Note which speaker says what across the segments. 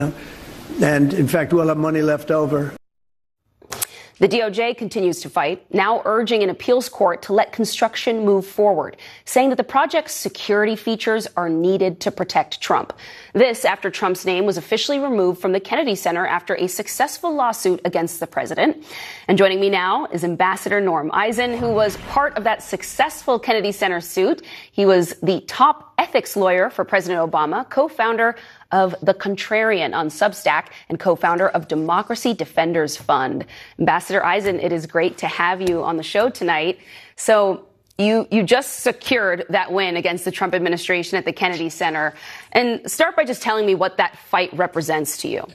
Speaker 1: And in fact, we'll have money left over.
Speaker 2: The DOJ continues to fight, now urging an appeals court to let construction move forward, saying that the project's security features are needed to protect Trump. This after Trump's name was officially removed from the Kennedy Center after a successful lawsuit against the president. And joining me now is Ambassador Norm Eisen, who was part of that successful Kennedy Center suit. He was the top ethics lawyer for President Obama, co-founder of The Contrarian on Substack, and co-founder of Democracy Defenders Fund. Ambassador Eisen, it is great to have you on the show tonight. So you just secured that win against the Trump administration at the Kennedy Center. And start by just telling me what that fight represents to you.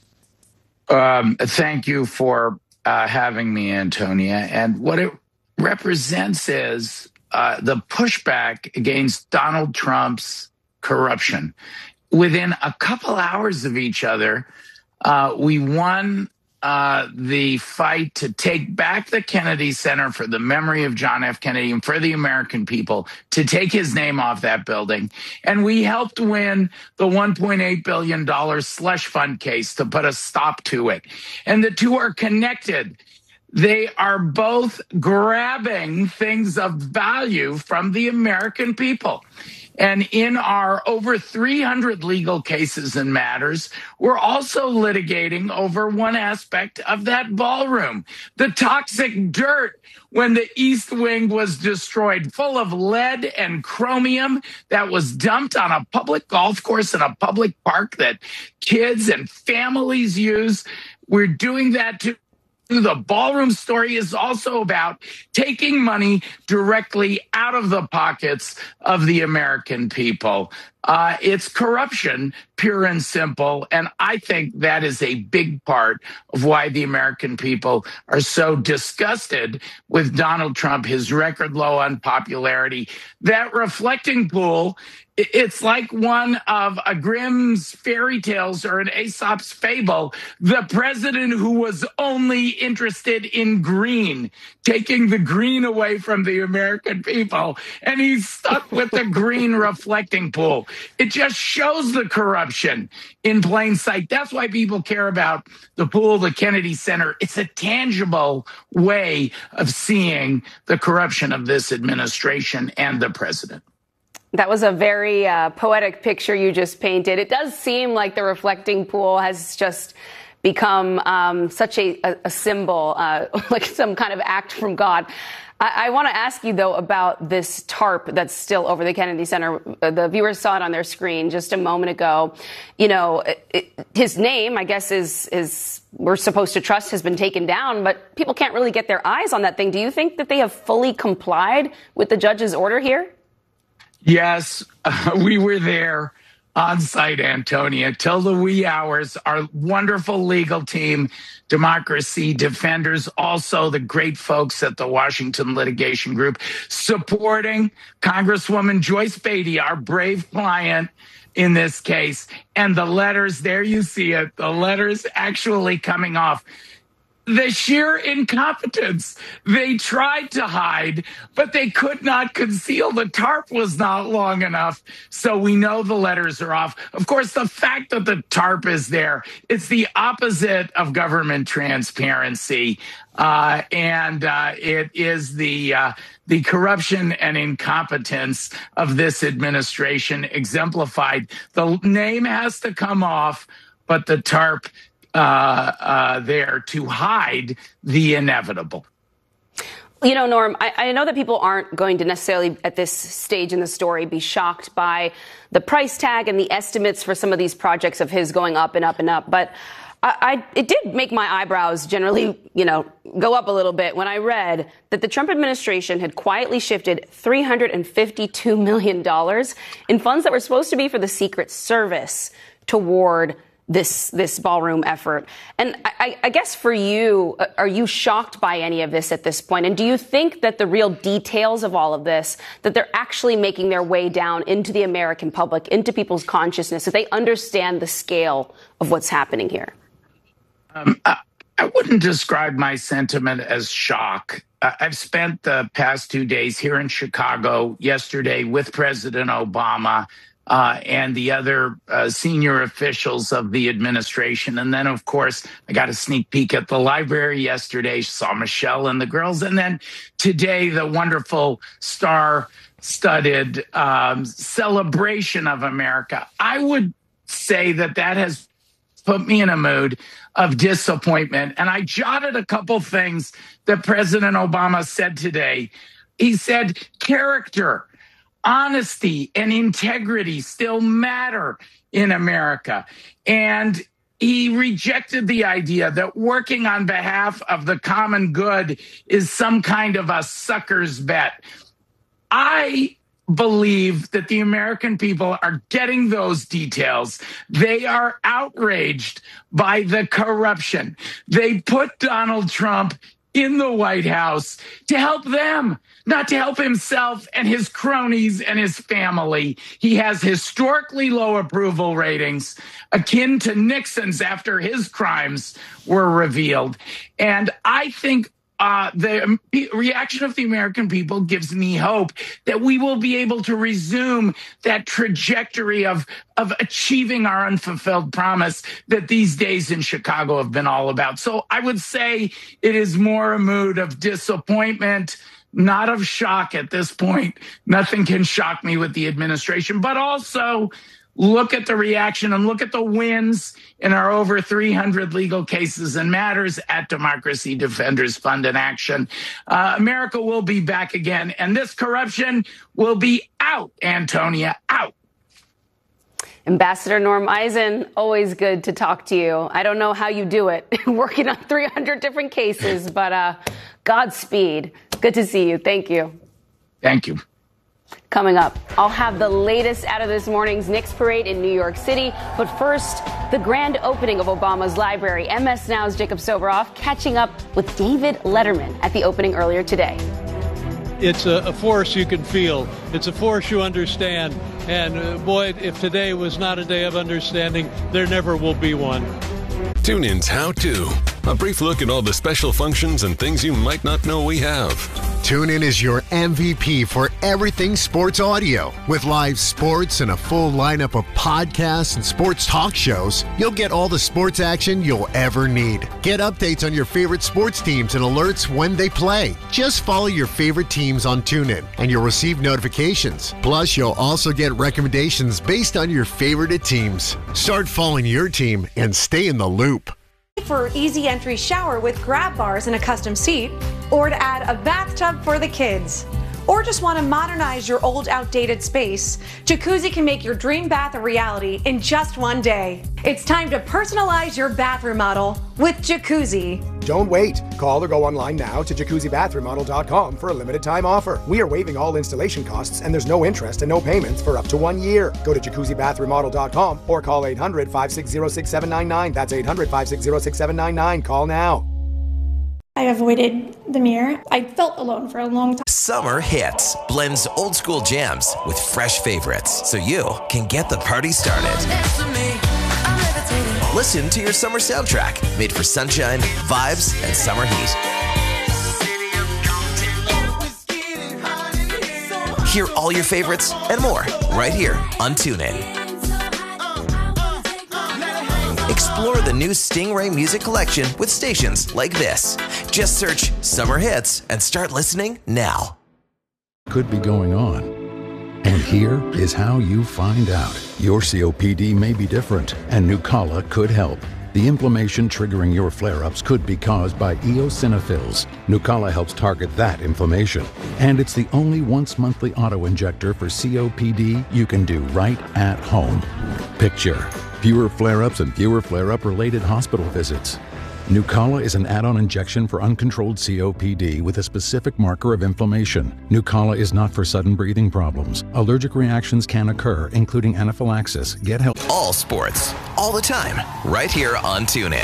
Speaker 3: Thank you for having me, Antonia. And what it represents is the pushback against Donald Trump's corruption. Within a couple hours of each other, we won the fight to take back the Kennedy Center for the memory of John F. Kennedy and for the American people, to take his name off that building. And we helped win the $1.8 billion slush fund case to put a stop to it. And the two are connected. They are both grabbing things of value from the American people. And in our over 300 legal cases and matters, we're also litigating over one aspect of that ballroom, the toxic dirt when the East Wing was destroyed, full of lead and chromium that was dumped on a public golf course in a public park that kids and families use. We're doing that to the ballroom story is also about taking money directly out of the pockets of the American people. It's corruption, pure and simple. And I think that is a big part of why the American people are so disgusted with Donald Trump, his record low unpopularity. That reflecting pool, it's like one of a Grimm's fairy tales or an Aesop's fable. The president who was only interested in green, taking the green away from the American people, and he's stuck with the green reflecting pool. It just shows the corruption in plain sight. That's why people care about the pool, the Kennedy Center. It's a tangible way of seeing the corruption of this administration and the president.
Speaker 2: That was a very poetic picture you just painted. It does seem like the reflecting pool has just become such a symbol, like some kind of act from God. I want to ask you, though, about this tarp that's still over the Kennedy Center. The viewers saw it on their screen just a moment ago. You know, his name, I guess, is we're supposed to trust has been taken down, but people can't really get their eyes on that thing. Do you think that they have fully complied with the judge's order here?
Speaker 3: Yes, we were there on site, Antonia, till the wee hours. Our wonderful legal team, Democracy Defenders, also the great folks at the Washington Litigation Group, supporting Congresswoman Joyce Beatty, our brave client in this case. And the letters, there you see it, the letters actually coming off. The sheer incompetence. They tried to hide, but they could not conceal. The tarp was not long enough. So we know the letters are off. Of course, the fact that the tarp is there, it's the opposite of government transparency. It is the corruption and incompetence of this administration exemplified. The name has to come off, but the tarp there to hide the inevitable.
Speaker 2: You know, Norm, I know that people aren't going to necessarily at this stage in the story be shocked by the price tag and the estimates for some of these projects of his going up and up and up. But it did make my eyebrows generally, go up a little bit when I read that the Trump administration had quietly shifted $352 million in funds that were supposed to be for the Secret Service toward this ballroom effort. And I guess for you, are you shocked by any of this at this point? And do you think that the real details of all of this, that they're actually making their way down into the American public, into people's consciousness, that they understand the scale of what's happening here?
Speaker 3: I wouldn't describe my sentiment as shock. I've spent the past 2 days here in Chicago, yesterday with President Obama, and the other senior officials of the administration. And then, of course, I got a sneak peek at the library yesterday, saw Michelle and the girls. And then today, the wonderful star-studded celebration of America. I would say that has put me in a mood of disappointment. And I jotted a couple things that President Obama said today. He said character, honesty, and integrity still matter in America. And he rejected the idea that working on behalf of the common good is some kind of a sucker's bet. I believe that the American people are getting those details. They are outraged by the corruption. They put Donald Trump in the White House to help them, not to help himself and his cronies and his family. He has historically low approval ratings, akin to Nixon's after his crimes were revealed. And I think the reaction of the American people gives me hope that we will be able to resume that trajectory of achieving our unfulfilled promise that these days in Chicago have been all about. So I would say it is more a mood of disappointment, not of shock at this point. Nothing can shock me with the administration, but also look at the reaction and look at the wins in our over 300 legal cases and matters at Democracy Defenders Fund in Action. America will be back again, and this corruption will be out, Antonia, out.
Speaker 2: Ambassador Norm Eisen, always good to talk to you. I don't know how you do it, working on 300 different cases, but Godspeed. Good to see you. Thank you.
Speaker 3: Thank you.
Speaker 2: Coming up, I'll have the latest out of this morning's Knicks parade in New York City. But first, the grand opening of Obama's library. MS Now's Jacob Soboroff catching up with David Letterman at the opening earlier today.
Speaker 4: It's a force you can feel. It's a force you understand. And boy, if today was not a day of understanding, there never will be one.
Speaker 5: TuneIn's How To. A brief look at all the special functions and things you might not know we have.
Speaker 6: TuneIn is your MVP for everything sports audio. With live sports and a full lineup of podcasts and sports talk shows, you'll get all the sports action you'll ever need. Get updates on your favorite sports teams and alerts when they play. Just follow your favorite teams on TuneIn and you'll receive notifications. Plus, you'll also get recommendations based on your favorite teams. Start following your team and stay in the loop.
Speaker 7: For easy entry shower with grab bars and a custom seat, or to add a bathtub for the kids, or just want to modernize your old outdated space, Jacuzzi can make your dream bath a reality in just one day. It's time to personalize your bathroom model with Jacuzzi.
Speaker 8: Don't wait. Call or go online now to jacuzzibathroommodel.com for a limited time offer. We are waiving all installation costs and there's no interest and no payments for up to 1 year. Go to jacuzzibathroommodel.com or call 800-560-6799. That's 800-560-6799. Call now.
Speaker 9: I avoided the mirror. I felt alone for a long time.
Speaker 10: Summer Hits blends old school jams with fresh favorites so you can get the party started. Listen to your summer soundtrack made for sunshine, vibes, and summer heat. Hear all your favorites and more right here on TuneIn. Explore the new Stingray music collection with stations like this. Just search Summer Hits and start listening now.
Speaker 11: Could be going on. And here is how you find out. Your COPD may be different, and Nucala could help. The inflammation triggering your flare-ups could be caused by eosinophils. Nucala helps target that inflammation. And it's the only once-monthly auto-injector for COPD you can do right at home. Picture fewer flare-ups and fewer flare-up related hospital visits. Nucala is an add-on injection for uncontrolled COPD with a specific marker of inflammation. Nucala is not for sudden breathing problems. Allergic reactions can occur, including anaphylaxis. Get help.
Speaker 10: All sports, all the time, right here on TuneIn.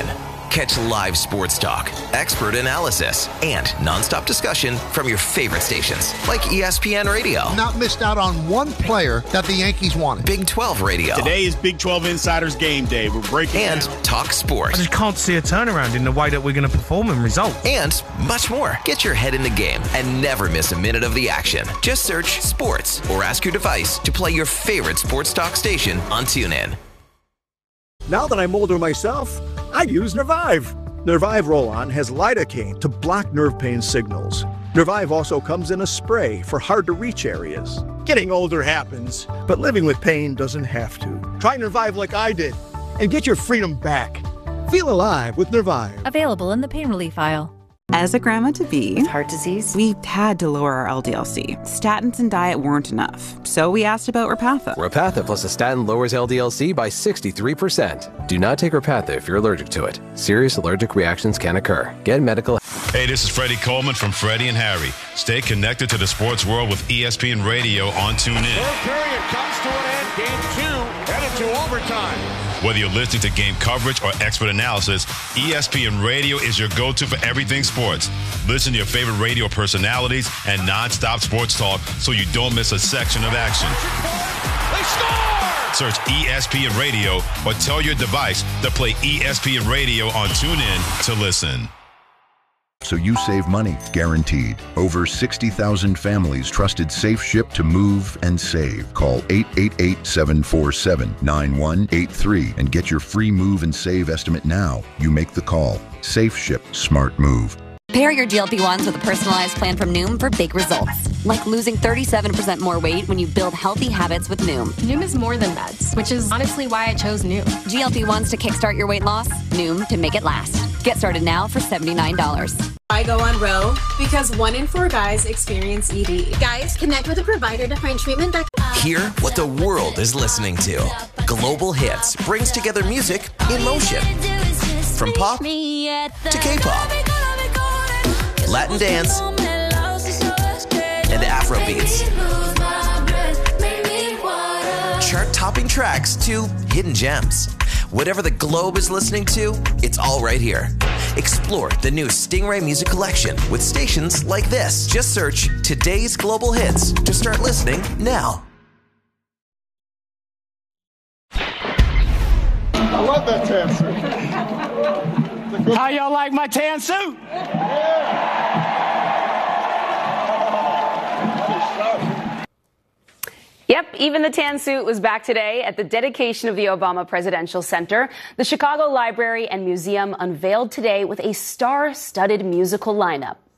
Speaker 10: Catch live sports talk, expert analysis, and nonstop discussion from your favorite stations like ESPN Radio.
Speaker 12: Not missed out on one player that the Yankees wanted.
Speaker 10: Big 12 Radio.
Speaker 13: Today is Big 12 Insiders Game Day. We're breaking
Speaker 10: and
Speaker 13: down.
Speaker 10: Talk Sports.
Speaker 14: I just can't see a turnaround in the way that we're going to perform and result.
Speaker 10: And much more. Get your head in the game and never miss a minute of the action. Just search Sports or ask your device to play your favorite sports talk station on TuneIn.
Speaker 1: Now that I'm older myself, I use Nervive. Nervive Roll-On has lidocaine to block nerve pain signals. Nervive also comes in a spray for hard-to-reach areas. Getting older happens, but living with pain doesn't have to. Try Nervive like I did and get your freedom back. Feel alive with Nervive.
Speaker 15: Available in the pain relief aisle.
Speaker 16: As a grandma-to-be
Speaker 15: with heart disease,
Speaker 16: we had to lower our LDL-C. Statins and diet weren't enough, so we asked about Repatha.
Speaker 17: Repatha plus a statin lowers LDL-C by 63%. Do not take Repatha if you're allergic to it. Serious allergic reactions can occur. Get medical.
Speaker 18: Hey, this is Freddie Coleman from Freddie and Harry. Stay connected to the sports world with ESPN Radio on TuneIn.
Speaker 19: Third period comes to an end. Game 2 headed to overtime.
Speaker 18: Whether you're listening to game coverage or expert analysis, ESPN Radio is your go-to for everything sports. Listen to your favorite radio personalities and non-stop sports talk so you don't miss a section of action.
Speaker 19: They score!
Speaker 18: Search ESPN Radio or tell your device to play ESPN Radio on TuneIn to listen.
Speaker 20: So you save money, guaranteed. Over 60,000 families trusted SafeShip to move and save. Call 888-747-9183 and get your free move and save estimate now. You make the call. SafeShip, smart move.
Speaker 21: Pair your GLP-1s with a personalized plan from Noom for big results. Like losing 37% more weight when you build healthy habits with Noom.
Speaker 22: Noom is more than meds, which is honestly why I chose Noom.
Speaker 21: GLP-1s to kickstart your weight loss. Noom to make it last. Get started now for $79.
Speaker 23: I go on Roe because 1 in 4 guys experience ED.
Speaker 24: Guys, connect with a provider to find treatment that...
Speaker 10: Hear what the world is listening to. Global Hits brings together music in motion. From pop to K-pop, Latin dance, and Afro beats. Chart-topping tracks to hidden gems. Whatever the globe is listening to, it's all right here. Explore the new Stingray Music Collection with stations like this. Just search Today's Global Hits to start listening now.
Speaker 19: I love that tan suit. How y'all like my tan suit?
Speaker 2: Yep, even the tan suit was back today at the dedication of the Obama Presidential Center. The Chicago Library and Museum unveiled today with a star-studded musical lineup.